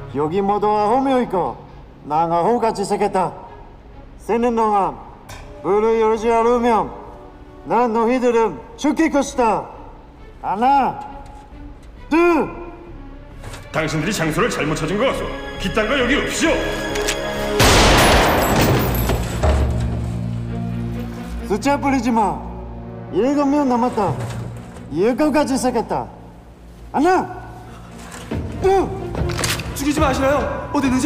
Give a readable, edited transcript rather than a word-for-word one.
여기 모두가 호명이고 나가 호같이 생겼다. 쓰는 동안 문을 열지 않으면 난 너희들은 죽일 것이다. 하나, 둘. 당신들이 장소를 잘못 찾은 것 같소. 기딴 거 여기 없이요. 숫자 뿌리지 마. 7명 남았다. 7가지 생겼다. 하나, 둘. 죽이지 마시라요. 어디 있는지